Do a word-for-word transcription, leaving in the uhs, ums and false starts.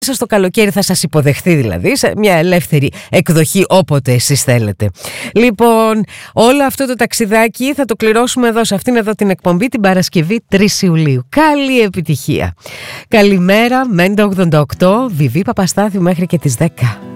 μέσα στο καλοκαίρι θα σας υποδεχθεί, δηλαδή σε μια ελεύθερη εκδοχή όποτε εσείς θέλετε. Λοιπόν, όλο αυτό το ταξιδάκι θα το κληρώσουμε εδώ σε αυτήν εδώ την εκπομπή την Παρασκευή τρεις Ιουλίου. Καλή επιτυχία. Καλημέρα, Μέντα ογδόντα οκτώ, Βιβί Παπαστάθιου μέχρι και τις δέκα.